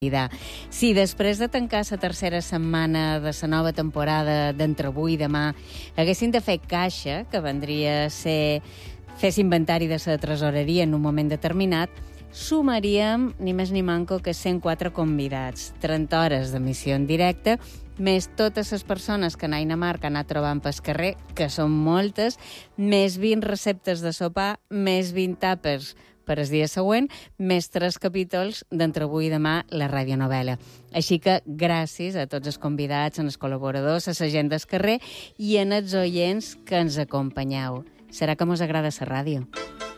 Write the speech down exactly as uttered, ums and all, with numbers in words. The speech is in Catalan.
Si després de tancar la tercera setmana de la nova temporada d'entre avui i demà haguessin de fer caixa, que vendria a ser fer inventari de la tresoreria en un moment determinat, sumaríem ni més ni manco que cent quatre convidats, trenta hores d'emissió en directe, més totes les persones que Naina Marc ha anat trobant pel carrer, que són moltes, més vint receptes de sopar, més vint tàpers per el dia següent, més tres capítols d'entre avui i demà la radionovel·la. Així que gràcies a tots els convidats, als col·laboradors, a la gent del carrer i als oients que ens acompanyeu. Serà que mos agrada la ràdio.